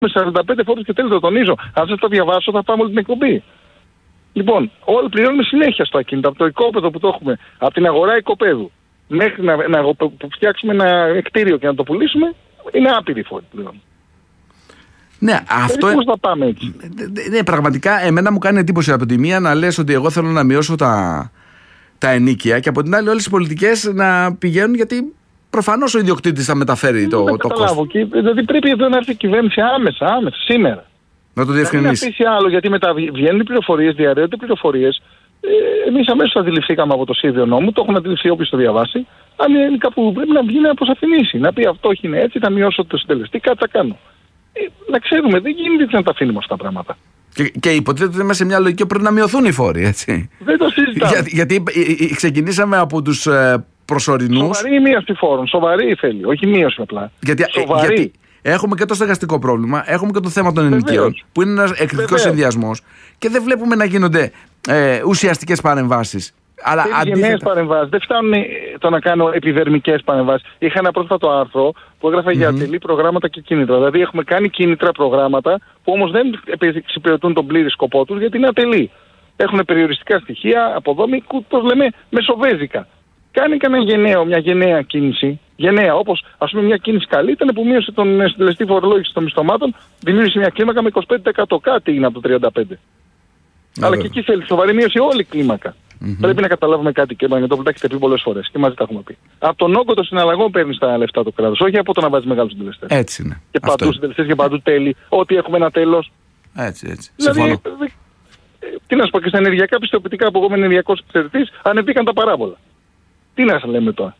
45 φόρους και τέλος, το τονίζω. Αν σας το διαβάσω θα πάμε όλη την εκπομπή. Λοιπόν, όλοι πληρώνουμε συνέχεια στο ακίνητο. Από το οικόπεδο που το έχουμε, από την αγορά οικοπαίδου, μέχρι να φτιάξουμε ένα κτίριο και να το πουλήσουμε, είναι άπειροι φόροι πλέον. Ναι, αυτό. Πώς θα πάμε έτσι. Ναι, πραγματικά εμένα μου κάνει εντύπωση από τη μία να λες ότι εγώ θέλω να μειώσω τα ενοίκια και από την άλλη όλες οι πολιτικές να πηγαίνουν, γιατί προφανώς ο ιδιοκτήτης θα μεταφέρει το κόστος. Δηλαδή πρέπει εδώ να έρθει η κυβέρνηση άμεσα, σήμερα. Να το διευκρινίσει. Να αφήσει άλλο, γιατί μετά βγαίνουν πληροφορίες, διαρρέονται πληροφορίες. Εμείς αμέσως αντιληφθήκαμε από το σχέδιο νόμου, το έχουν αντιληφθεί όποιος το διαβάσει. Αν είναι κάπου πρέπει να βγει να αποσαφηνίσει, να πει αυτό είναι έτσι, θα μειώσω το συντελεστή, κάτι θα κάνω. Να ξέρουμε, δεν γίνεται να τα αφήνουμε αυτά τα πράγματα. Και υποτίθεται μέσα σε μια λογική πρέπει να μειωθούν οι φόροι, έτσι. Δεν το συζητάμε. Γιατί ξεκινήσαμε από τους προσωρινούς. Σοβαρή μείωση φόρων, σοβαρή θέλει, όχι μείωση απλά. Γιατί έχουμε και το στεγαστικό πρόβλημα, έχουμε και το θέμα των ενοικίων, που είναι ένας εκρηκτικός συνδυασμός και δεν βλέπουμε να γίνονται ουσιαστικές παρεμβάσεις. Αλλά γενναίες παρεμβάσεις. Δεν φτάνουν το να κάνω επιδερμικές παρεμβάσεις. Είχα ένα πρόσφατο άρθρο που έγραφε για ατελή προγράμματα και κίνητρα. Δηλαδή έχουμε κάνει κίνητρα προγράμματα που όμως δεν εξυπηρετούν τον πλήρη σκοπό τους, γιατί είναι ατελή. Έχουν περιοριστικά στοιχεία, αποδόμη, πώς λέμε, μεσοβέζικα. Κάνει μια γενναία κίνηση. Γενναία, όπως ας πούμε μια κίνηση καλή ήταν που μείωσε τον συντελεστή φορολόγηση των μισθωμάτων, δημιούργησε μια κλίμακα με 25%. Κάτι είναι από το 35%. Αλλά και εκεί θέλει σοβαρή μείωση όλη η κλίμακα. Πρέπει να καταλάβουμε κάτι και το που τα έχετε πει πολλές φορές και μαζί τα έχουμε πει. Από τον όγκο των συναλλαγών παίρνει τα λεφτά το κράτος, όχι από το να βάζει μεγάλους συντελεστές. Έτσι είναι. Και παντού συντελεστές και παντού τέλη. Ό,τι έχουμε ένα τέλος. Έτσι. Δηλαδή, τι να σου πω, και στα ενεργειακά πιστοποιητικά που εγώ είμαι ενεργειακός εξαιρετής, ανεβήκαν τα παράβολα. Τι να σας λέμε τώρα.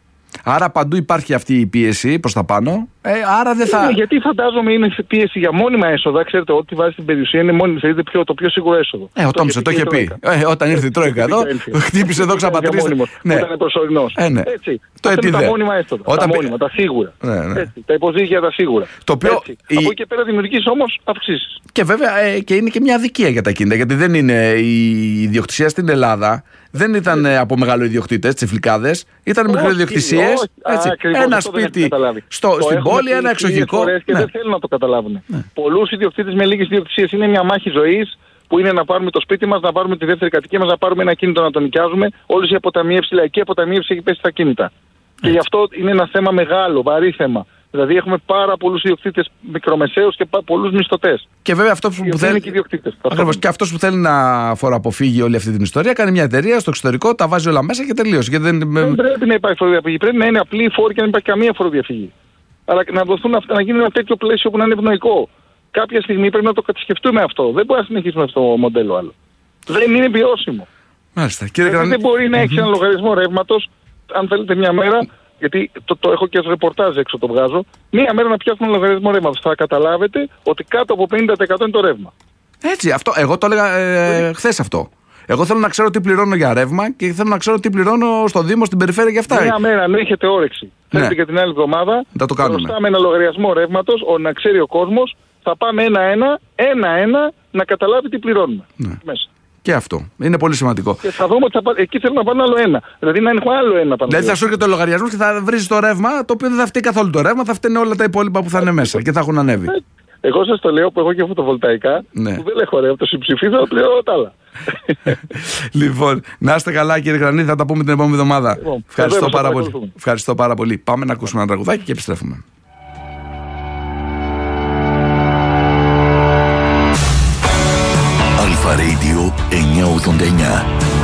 Άρα παντού υπάρχει αυτή η πίεση προς τα πάνω. Άρα δεν θα. Γιατί φαντάζομαι είναι πίεση για μόνιμα έσοδα. Ξέρετε, ό,τι βάζει στην περιουσία είναι μόνιμη, το πιο σίγουρο έσοδο. Ο Τόμψε το είχε πει. Όταν ήρθε η Τρόικα εδώ, χτύπησε εδώ ξαπατρίσει. Όταν είναι προσωρινός. Έτσι. Το επίδε. Τα μόνιμα έσοδα. Τα μόνιμα, τα σίγουρα. Τα υποζύγια τα σίγουρα. Από εκεί και πέρα δημιουργείς όμως αυξήσεις. Και βέβαια και είναι και μια αδικία για τα κίνητα. Γιατί δεν είναι η ιδιοκτησία στην Ελλάδα. Δεν ήταν από μεγάλο-ιδιοκτήτες, τσιφλικάδες. Ήταν μικροϊδιοκτησίες. Ένα σπίτι στην πόλη, ένα εξοχικό. Και δεν θέλουν να το καταλάβουν. Πολλούς ιδιοκτήτες με λίγες ιδιοκτησίες είναι μια μάχη ζωής που είναι να πάρουμε το σπίτι μας, να πάρουμε τη δεύτερη κατοικία μας, να πάρουμε ένα κίνητο να το νοικιάζουμε. Όλες οι αποταμιεύσεις, η λαϊκή αποταμίευση έχει πέσει στα κίνητα. Και γι' αυτό είναι ένα θέμα μεγάλο, βαρύ θέμα. Δηλαδή έχουμε πάρα πολλούς ιδιοκτήτες μικρομεσαίους και πολλούς μισθωτές. Και βέβαια αυτός που θέλει. Ακριβώς. Και αυτός που θέλει να φοροαποφύγει όλη αυτή την ιστορία κάνει μια εταιρεία στο εξωτερικό, τα βάζει όλα μέσα και τελείωσε. Δεν πρέπει να υπάρχει φοροδιαφυγή. Πρέπει να είναι απλή φόρη και να μην υπάρχει καμία φοροδιαφυγή. Αλλά να δοθούν αυτά, να γίνει ένα τέτοιο πλαίσιο που να είναι ευνοϊκό. Κάποια στιγμή πρέπει να το κατασκευτούμε αυτό. Δεν μπορεί να συνεχίσουμε αυτό το μοντέλο άλλο. Δεν είναι βιώσιμο. Μάλιστα. Δεν μπορεί να έχει ένα λογαριασμό ρεύματος, αν θέλετε μια μέρα. Γιατί το έχω και ως ρεπορτάζ έξω το βγάζω. Μία μέρα να πιάσουμε ένα λογαριασμό ρεύματος. Θα καταλάβετε ότι κάτω από 50% είναι το ρεύμα. Έτσι, αυτό. Εγώ το έλεγα χθες αυτό. Εγώ θέλω να ξέρω τι πληρώνω για ρεύμα και θέλω να ξέρω τι πληρώνω στο Δήμο, στην περιφέρεια για αυτά. Μία μέρα, αν έχετε όρεξη. Θέλετε και την άλλη εβδομάδα. Θα το κάνουμε. Χρωστάμε ένα λογαριασμό ρεύματος, να ξέρει ο κόσμος. Θα πάμε ένα-ένα να καταλάβει τι πληρώνουμε. Μέσα. Και αυτό. Είναι πολύ σημαντικό. Και θα δούμε ότι εκεί θέλω να πάνε άλλο ένα. Δηλαδή να έχουμε άλλο ένα πάνω. Δηλαδή θα σου έρχεται ο λογαριασμός και θα βρεις το ρεύμα, το οποίο δεν θα φταίει καθόλου το ρεύμα, θα φταίνουν όλα τα υπόλοιπα που θα είναι μέσα και θα έχουν ανέβει. Εγώ σας το λέω που έχω και φωτοβολταϊκά, που δεν έχω ρεύμα, το συμψηφίζω, θα πληρώνω τα άλλα. Λοιπόν, να είστε καλά κύριε Γρανίδη, θα τα πούμε την επόμενη εβδομάδα. Ευχαριστώ πάρα πολύ. Ευχαριστώ πάρα πολύ. Πάμε να ακούσουμε ένα τραγουδάκι και επιστρέφουμε. Αλφα Radio 989.